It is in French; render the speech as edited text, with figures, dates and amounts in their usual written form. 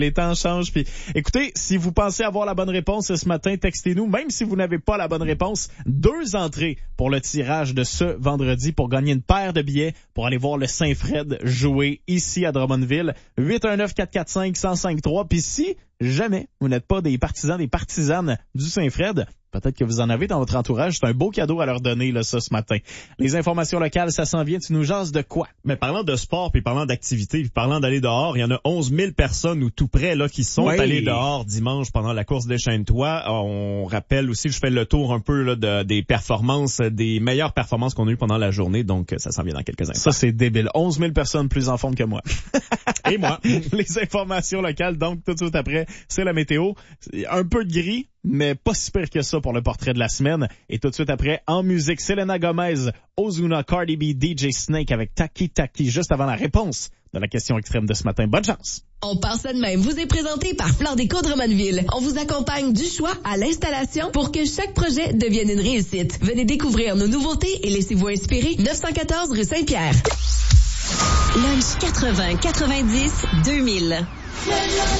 Les temps changent. Puis, écoutez, si vous pensez avoir la bonne réponse ce matin, textez-nous. Même si vous n'avez pas la bonne réponse, 2 entrées pour le tirage de ce vendredi pour gagner une paire de billets pour aller voir le Saint-Fred jouer ici à Drummondville. 819-445-1053. Puis si jamais vous n'êtes pas des partisans, des partisanes du Saint-Fred, peut-être que vous en avez dans votre entourage. C'est un beau cadeau à leur donner, là, ça, ce matin. Les informations locales, ça s'en vient. Tu nous jases de quoi? Mais parlant de sport, puis parlant d'activité, puis parlant d'aller dehors, il y en a 11 000 personnes ou tout près, là, qui sont allées dehors dimanche pendant la course Déchaîne-toi. On rappelle aussi, je fais le tour un peu, là, des performances, des meilleures performances qu'on a eues pendant la journée. Donc, ça s'en vient dans quelques instants. Ça, c'est débile. 11 000 personnes plus en forme que moi. Et moi. Les informations locales, donc, tout de suite après, c'est la météo. Un peu de gris, mais pas si pire que ça pour le portrait de la semaine. Et tout de suite après, en musique, Selena Gomez, Ozuna, Cardi B, DJ Snake avec Taki Taki, juste avant la réponse de la question extrême de ce matin. Bonne chance! On part ça de même. Vous est présenté par Fleur Déco Drummondville. On vous accompagne du choix à l'installation pour que chaque projet devienne une réussite. Venez découvrir nos nouveautés et laissez-vous inspirer. 914 rue Saint-Pierre. Lunch 80, 90, 2000.